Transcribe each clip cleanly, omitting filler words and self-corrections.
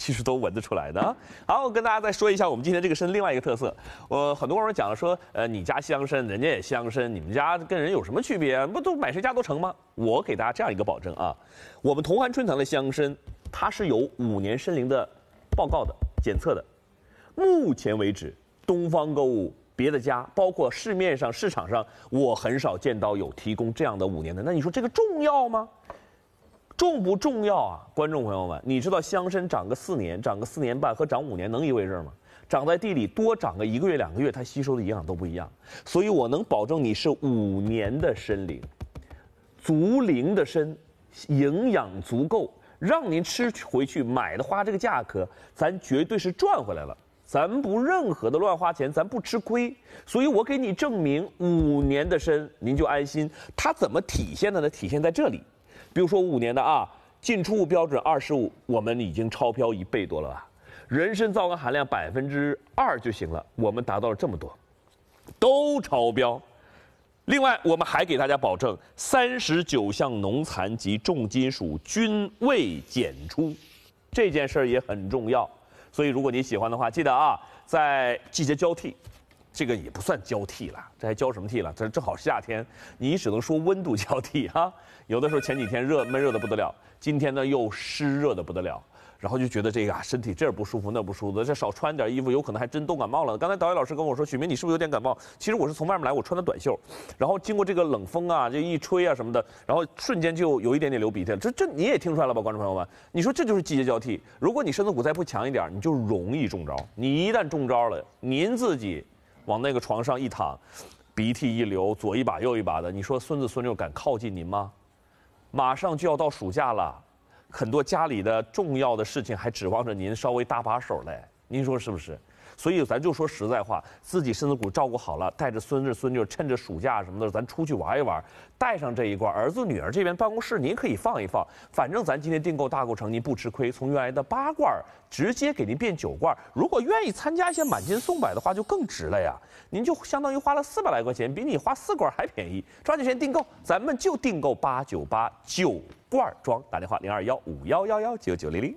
其实都闻得出来的啊。好，我跟大家再说一下我们今天这个参另外一个特色。很多人讲了说，你家西洋参，人家也西洋参，你们家跟人有什么区别啊？不都买谁家都成吗？我给大家这样一个保证啊，我们同涵春堂的西洋参，它是有5年参龄的报告的检测的。目前为止，东方购物别的家，包括市面上市场上，我很少见到有提供这样的5年的。那你说这个重要吗？重不重要啊，观众朋友们？你知道香参长个4年、长个4年半和长5年能一回事吗？长在地里多长个1个月、2个月，它吸收的营养都不一样。所以我能保证你是5年的参龄，足龄的参，营养足够，让您吃回去买的花这个价格，咱绝对是赚回来了。咱不任何的乱花钱，咱不吃亏，所以我给你证明5年的参，您就安心。它怎么体现的呢？体现在这里，比如说5年的啊，进出物标准25，我们已经超标1倍多了吧？人参皂苷含量2%就行了，我们达到了这么多，都超标。另外，我们还给大家保证39项农残及重金属均未检出，这件事儿也很重要。所以，如果你喜欢的话，记得啊，在季节交替，这个也不算交替了，这还交什么替了？这正好夏天，你只能说温度交替哈。有的时候前几天闷热的不得了，今天呢又湿热的不得了，然后就觉得这个身体这儿不舒服那不舒服，这少穿点衣服，有可能还真冻感冒了。刚才导演老师跟我说，许明你是不是有点感冒？其实我是从外面来，我穿的短袖，然后经过这个冷风啊，这一吹啊什么的，然后瞬间就有一点点流鼻涕。这你也听出来了吧，观众朋友们？你说这就是季节交替。如果你身子骨再不强一点，你就容易中招。你一旦中招了，您自己往那个床上一躺，鼻涕一流，左一把右一把的，你说孙子孙女敢靠近您吗？马上就要到暑假了。很多家里的重要的事情还指望着您稍微搭把手嘞，您说是不是？所以咱就说实在话，自己身子骨照顾好了，带着孙子孙女，趁着暑假什么的，咱出去玩一玩，带上这一罐，儿子女儿这边办公室您可以放一放，反正咱今天订购大购城，您不吃亏，从原来的8罐直接给您变9罐。如果愿意参加一些满金送百的话，就更值了呀，您就相当于花了400来块钱，比你花4罐还便宜。抓紧时间订购，咱们就订购898 9罐装，打电话0215111990。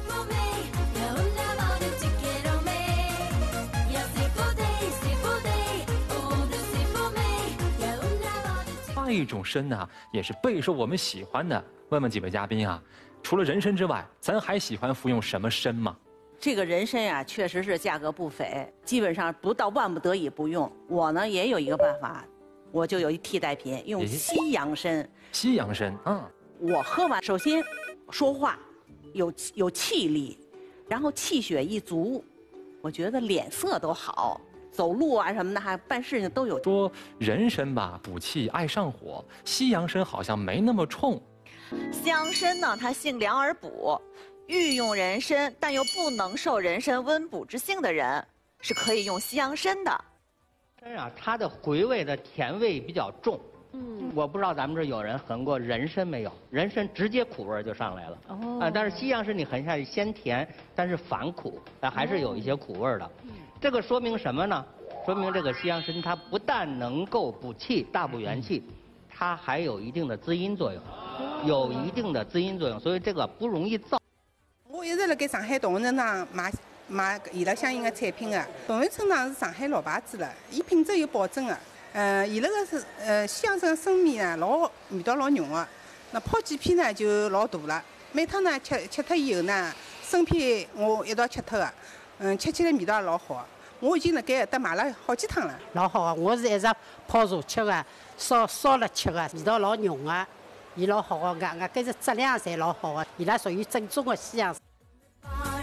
一种参呢，也是备受我们喜欢的。问问几位嘉宾啊，除了人参之外，咱还喜欢服用什么参吗？ 这个人参呀，确实是价格不菲，基本上不到万不得已不用。我呢也有一个办法，我就有一替代品，用西洋参。 西洋参， 我喝完，首先说话有气力，然后气血一足，我觉得脸色都好。走路啊什么的，还办事情都有。 说人参吧，补气爱上火；西洋参好像没那么冲。 西洋参呢，它性凉而补，欲用人参但又不能受人参温补之性的人，是可以用西洋参的。 参啊，它的回味的甜味比较重。我不知道咱们这有人横过人参没有？人参直接苦味就上来了。但是西洋参你横下去鲜甜，但是反苦，还是有一些苦味的。这个说明什么呢？说明这个西洋参它不但能够补气、大补元气，它还有一定的滋阴作用，所以这个不容易燥。 我一直辣盖上海同仁堂买伊拉相应的产品的。同仁春堂是上海老牌子了，伊品质有保证的。伊拉个是西洋参参米呢，味道老浓的。那泡几片呢就老大了。每趟呢吃脱以后呢，生片我一道吃脱的。吃起来味道也老好，我已经辣盖搭买了好几趟了。 老好啊，我是一直泡茶吃的，烧了吃的，味道老浓的，伊老好的，搿是质量侪老好的，伊拉属于正宗的西洋参。